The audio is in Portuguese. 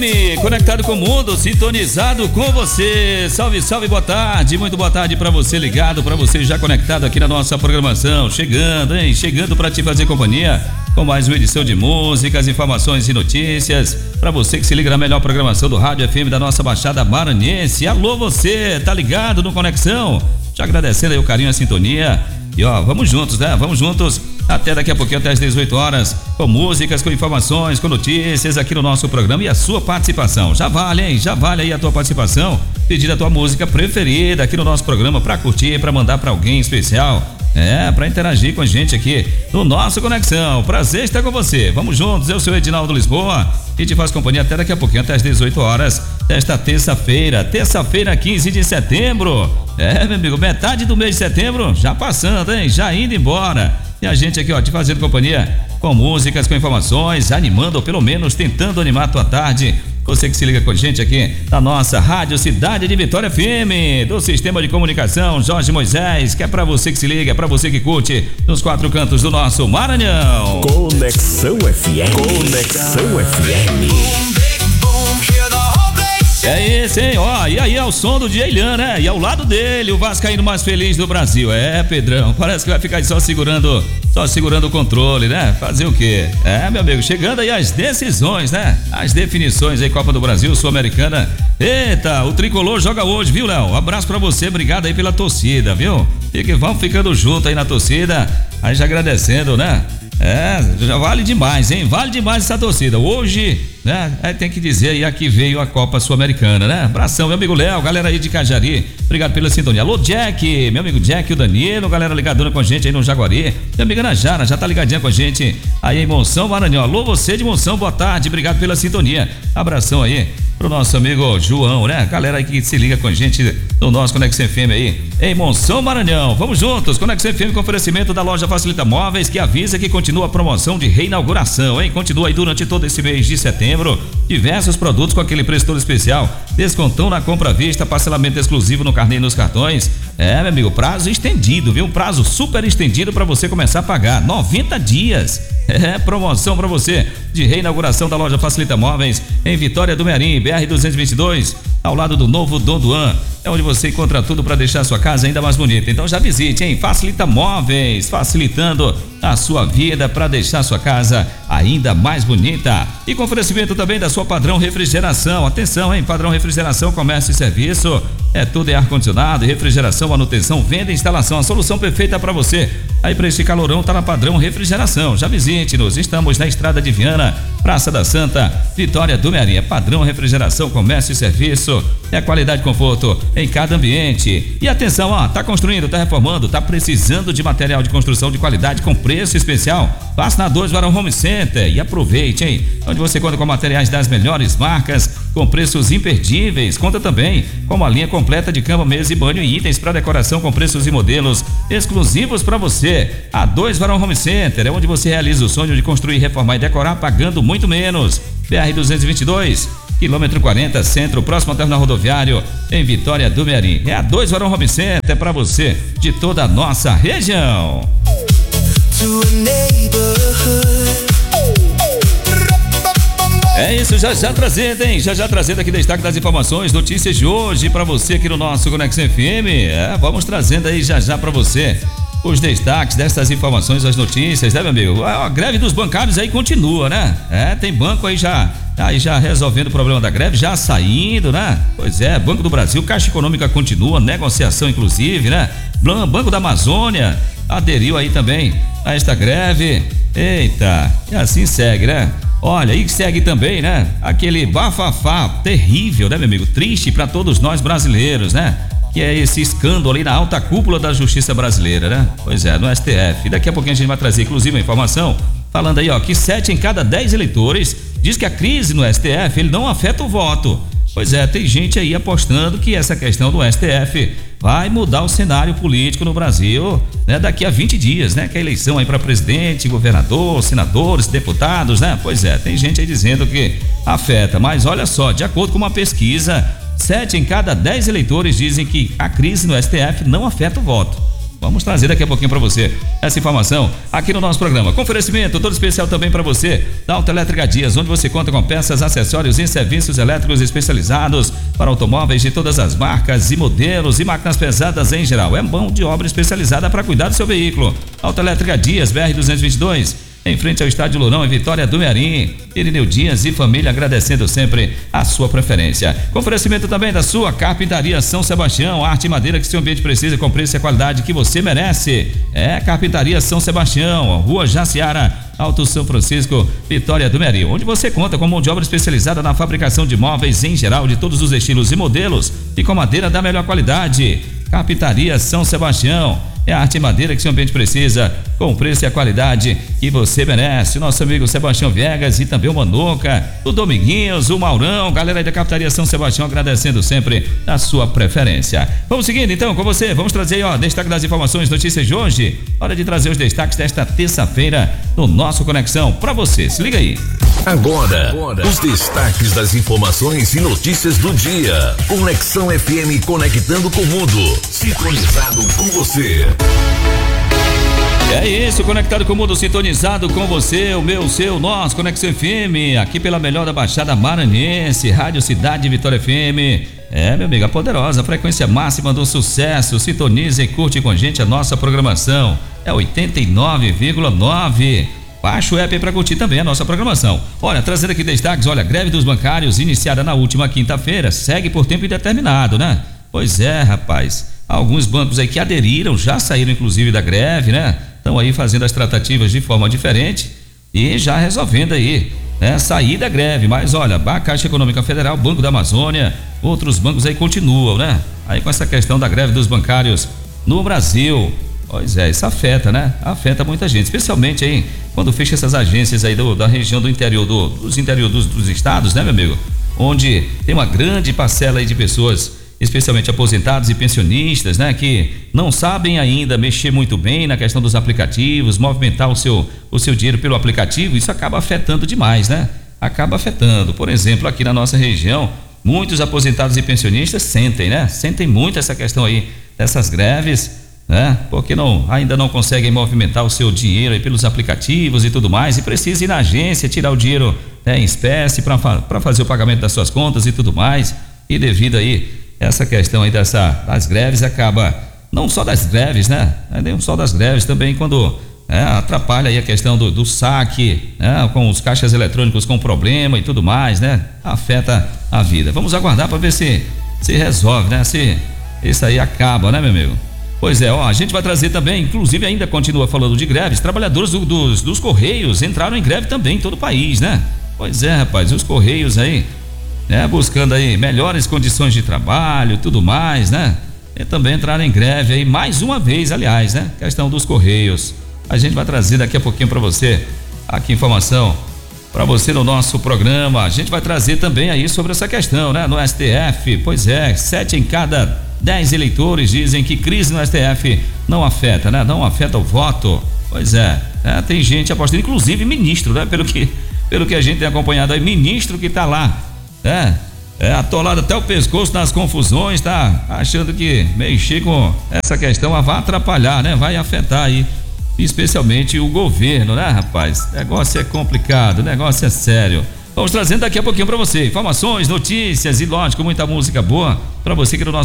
Conectado com o mundo, sintonizado com você. Salve, salve, boa tarde, muito boa tarde pra você ligado, pra você já conectado aqui na nossa programação. Chegando, hein? Chegando pra te fazer companhia com mais uma edição de músicas, informações e notícias. Pra você que se liga na melhor programação do Rádio FM da nossa Baixada Maranhense. Alô, você, tá ligado no Conexão? Te agradecendo aí o carinho e a sintonia. E ó, vamos juntos, né? Vamos juntos até daqui a pouquinho, até às 18 horas, com músicas, com informações, com notícias aqui no nosso programa e a sua participação. Já vale, hein? Já vale aí a tua participação. Pedir a tua música preferida aqui no nosso programa pra curtir, pra mandar pra alguém especial. Pra interagir com a gente aqui no nosso Conexão. Prazer estar com você. Vamos juntos, eu sou Edinaldo Lisboa e te faço companhia até daqui a pouquinho, até às 18 horas desta terça-feira, 15 de setembro. Meu amigo, metade do mês de setembro já passando, hein? Já indo embora. E a gente aqui, ó, te fazendo companhia com músicas, com informações, animando ou pelo menos tentando animar a tua tarde. Você que se liga com a gente aqui na nossa Rádio Cidade de Vitória FM, do Sistema de Comunicação Jorge Moisés, que é pra você que se liga, é pra você que curte nos quatro cantos do nosso Maranhão. Conexão FM. Conexão FM. É esse, hein? Ó, e aí é o som do Djeilan, né? E ao lado dele, o vascaíno mais feliz do Brasil. Pedrão, parece que vai ficar aí só segurando o controle, né? Fazer o quê? Meu amigo, chegando aí as decisões, né? As definições aí, Copa do Brasil, Sul-Americana. Eita, o Tricolor joga hoje, viu, Léo? Um abraço pra você, obrigado aí pela torcida, viu? E que vamos ficando junto aí na torcida, aí já agradecendo, né? Já vale demais, hein? Vale demais essa torcida. Hoje, né? Tem que dizer aí, aqui veio a Copa Sul-Americana, né? Abração, meu amigo Léo, galera aí de Cajari, obrigado pela sintonia. Alô, Jack, meu amigo Jack, o Danilo, galera ligadona com a gente aí no Jaguari. Minha amiga Najara, já tá ligadinha com a gente aí em Monção, Maranhão. Alô, você de Monção, boa tarde, obrigado pela sintonia. Abração aí pro nosso amigo João, né? Galera aí que se liga com a gente no nosso Conexão FM aí em Monção, Maranhão. Vamos juntos, Conexão FM com oferecimento da loja Facilita Móveis, que avisa que continua a promoção de reinauguração, hein? Continua aí durante todo esse mês de setembro, diversos produtos com aquele preço todo especial, descontão na compra à vista, parcelamento exclusivo no carnê e nos cartões. Meu amigo, prazo estendido, viu? Um prazo super estendido para você começar a pagar, 90 dias. Promoção para você de reinauguração da loja Facilita Móveis em Vitória do Mearim, BR-222, ao lado do novo Dom Duan. É onde você encontra tudo para deixar a sua casa ainda mais bonita. Então já visite, hein? Facilita Móveis, facilitando a sua vida para deixar a sua casa ainda mais bonita. E com oferecimento também da sua Padrão Refrigeração. Atenção, hein? Padrão Refrigeração, comércio e serviço. Tudo é ar-condicionado, refrigeração, manutenção, venda e instalação. A solução perfeita para você. Aí para esse calorão tá na Padrão Refrigeração. Já visite-nos. Estamos na Estrada de Viana, Praça da Santa, Vitória do Mearim. Padrão Refrigeração, comércio e serviço. Qualidade e conforto em cada ambiente. E atenção, ó, tá construindo, tá reformando, tá precisando de material de construção de qualidade com preço especial? Passa na 2 Varão Home Center e aproveite, hein? Onde você conta com materiais das melhores marcas, com preços imperdíveis. Conta também com uma linha completa de cama, mesa e banho e itens para decoração com preços e modelos exclusivos para você. A 2 Varão Home Center é onde você realiza o sonho de construir, reformar e decorar pagando muito menos. BR-222, quilômetro 40, centro, próximo ao terminal rodoviário, em Vitória do Mearim. A 2 Varão Home Center para você de toda a nossa região. Isso, já trazendo, hein? Já trazendo aqui destaque das informações, notícias de hoje para você aqui no nosso Conexão FM. Vamos trazendo aí já para você os destaques dessas informações, as notícias, né, meu amigo? A greve dos bancários aí continua, né? Tem banco aí já resolvendo o problema da greve, já saindo, né? Pois é, Banco do Brasil, Caixa Econômica continua, negociação inclusive, né? Banco da Amazônia aderiu aí também a esta greve. Eita, e assim segue, né? Olha, e segue também, né? Aquele bafafá terrível, né, meu amigo? Triste para todos nós brasileiros, né? Que é esse escândalo ali na alta cúpula da justiça brasileira, né? Pois é, no STF. E daqui a pouquinho a gente vai trazer, inclusive, uma informação falando aí, ó, que 7 em cada 10 eleitores diz que a crise no STF, ele não afeta o voto. Pois é, tem gente aí apostando que essa questão do STF vai mudar o cenário político no Brasil, né? Daqui a 20 dias, né? Que é a eleição aí para presidente, governador, senadores, deputados, né? Pois é, tem gente aí dizendo que afeta, mas olha só, de acordo com uma pesquisa, 7 em cada 10 eleitores dizem que a crise no STF não afeta o voto. Vamos trazer daqui a pouquinho para você essa informação aqui no nosso programa. Com oferecimento todo especial também para você da Autoelétrica Dias, onde você conta com peças, acessórios e serviços elétricos especializados para automóveis de todas as marcas e modelos e máquinas pesadas em geral. É mão de obra especializada para cuidar do seu veículo. Autoelétrica Dias, BR-222, em frente ao Estádio Lourão, em Vitória do Mearim. Irineu Dias e família agradecendo sempre a sua preferência. Com oferecimento também da sua Carpintaria São Sebastião, arte e madeira que seu ambiente precisa, com preço e qualidade que você merece. É Carpintaria São Sebastião, Rua Jaciara, Alto São Francisco, Vitória do Mearim, onde você conta com mão de obra especializada na fabricação de móveis em geral, de todos os estilos e modelos e com madeira da melhor qualidade. Carpintaria São Sebastião. É a arte e madeira que seu ambiente precisa, com o preço e a qualidade que você merece. Nosso amigo Sebastião Viegas e também o Manoca, o Dominguinhos, o Maurão, galera aí da Capitaria São Sebastião agradecendo sempre a sua preferência. Vamos seguindo então com você, vamos trazer aí, destaque das informações, notícias de hoje. Hora de trazer os destaques desta terça-feira no nosso Conexão para você. Se liga aí. Agora, os destaques das informações e notícias do dia. Conexão FM, conectando com o mundo. Sintonizado com você. É isso, conectado com o mundo, sintonizado com você, o meu, o seu, nosso, Conexão FM, aqui pela melhor da Baixada Maranhense, Rádio Cidade Vitória FM. É, meu amigo, a poderosa frequência máxima do sucesso. Sintonize e curte com a gente a nossa programação. É 89,9. Baixa o app para curtir também a nossa programação. Olha, trazendo aqui destaques, olha, greve dos bancários iniciada na última quinta-feira, segue por tempo indeterminado, né? Pois é, rapaz, alguns bancos aí que aderiram, já saíram inclusive da greve, né? Estão aí fazendo as tratativas de forma diferente e já resolvendo aí, né? Sair da greve, mas olha, a Caixa Econômica Federal, Banco da Amazônia, outros bancos aí continuam, né? Aí com essa questão da greve dos bancários no Brasil. Pois é, isso afeta, né? Afeta muita gente, especialmente aí quando fecha essas agências aí da região do interior, dos estados, né, meu amigo? Onde tem uma grande parcela aí de pessoas, especialmente aposentados e pensionistas, né? Que não sabem ainda mexer muito bem na questão dos aplicativos, movimentar o seu dinheiro pelo aplicativo. Isso acaba afetando demais, né? Acaba afetando. Por exemplo, aqui na nossa região, muitos aposentados e pensionistas sentem, né? Sentem muito essa questão aí dessas greves, né? Porque ainda não conseguem movimentar o seu dinheiro aí pelos aplicativos e tudo mais, e precisa ir na agência tirar o dinheiro, né, em espécie para fazer o pagamento das suas contas e tudo mais. E devido aí essa questão aí das greves, acaba não só das greves, né? Não só das greves, também quando atrapalha aí a questão do saque, né? Com os caixas eletrônicos com problema e tudo mais, né? Afeta a vida. Vamos aguardar para ver se resolve, né? Se isso aí acaba, né, meu amigo? Pois é, a gente vai trazer também, inclusive ainda continua falando de greves, trabalhadores dos Correios entraram em greve também em todo o país, né? Pois é, rapaz, os Correios aí, né, buscando aí melhores condições de trabalho, tudo mais, né? E também entraram em greve aí mais uma vez, aliás, né? Questão dos Correios. A gente vai trazer daqui a pouquinho para você aqui informação para você no nosso programa. A gente vai trazer também aí sobre essa questão, né? No STF, pois é, 7 em cada 10 eleitores dizem que crise no STF não afeta, né? Não afeta o voto. Pois é, tem gente apostando, inclusive ministro, né? Pelo que a gente tem acompanhado aí, ministro que tá lá, atolado até o pescoço nas confusões, tá achando que mexer com essa questão vai atrapalhar, né? Vai afetar aí, especialmente o governo, né, rapaz? O negócio é complicado, o negócio é sério. Vamos trazendo daqui a pouquinho para você informações, notícias e, lógico, muita música boa para você que no nosso